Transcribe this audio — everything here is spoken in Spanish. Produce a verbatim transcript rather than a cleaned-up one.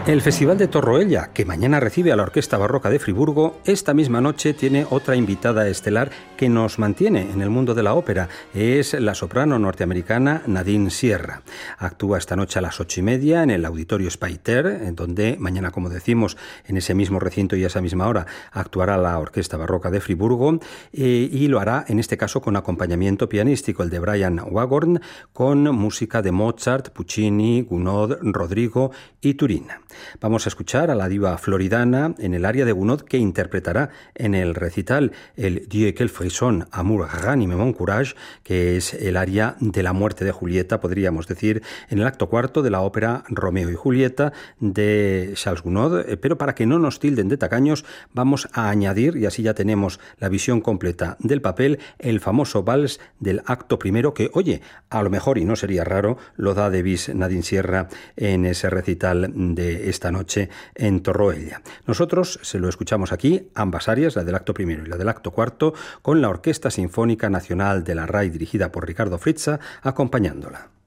El Festival de Torroella, que mañana recibe a la Orquesta Barroca de Friburgo, esta misma noche tiene otra invitada estelar que nos mantiene en el mundo de la ópera. Es la soprano norteamericana Nadine Sierra. Actúa esta noche a las ocho y media en el Auditorio Spyter, en donde mañana, como decimos, en ese mismo recinto y a esa misma hora actuará la Orquesta Barroca de Friburgo, eh, y lo hará en este caso con acompañamiento pianístico, el de Brian Wagorn, con música de Mozart, Puccini, Gounod, Rodrigo y Turín. Vamos a escuchar a la diva floridana en el aria de Gounod, que interpretará en el recital el Dieu quel frisson, amour ranime mon courage, que es el aria de la muerte de Julieta, podríamos decir, en el acto cuarto de la ópera Romeo y Julieta de Charles Gounod. Pero para que no nos tilden de tacaños, vamos a añadir, y así ya tenemos la visión completa del papel, el famoso vals del acto primero, que, oye, a lo mejor, y no sería raro, lo da de bis Nadine Sierra en ese recital de esta noche en Torroella. Nosotros se lo escuchamos aquí, ambas áreas, la del acto primero y la del acto cuarto, con la Orquesta Sinfónica Nacional de la R A I dirigida por Ricardo Frizza, acompañándola.